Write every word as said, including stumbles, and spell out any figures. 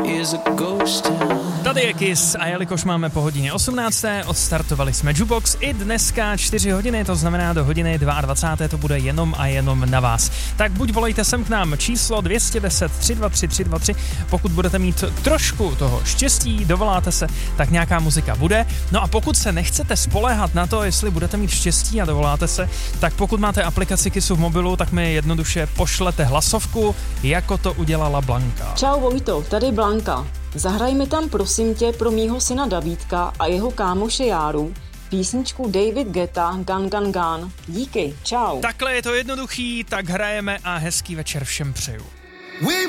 Tady je Kiss a jelikož máme po hodině osmnácté, odstartovali jsme Jukebox i dneska čtyři hodiny, to znamená do hodiny dvacáté druhé to bude jenom a jenom na vás. Tak buď volejte sem k nám číslo dvě jedna nula tři dva tři tři dva tři, pokud budete mít trošku toho štěstí, dovoláte se, tak nějaká muzika bude. No a pokud se nechcete spoléhat na to, jestli budete mít štěstí a dovoláte se, tak pokud máte aplikaci Kissu v mobilu, tak mi jednoduše pošlete hlasovku, jako to udělala Blanka. Čau Vojto, tady Blanka. Zahraj mi tam prosím tě pro mýho syna Davídka a jeho kámoše Járu písničku David Guetta Gun Gun Gun. Díky, čau. Takhle je to jednoduchý, tak hrajeme a hezký večer všem přeju. We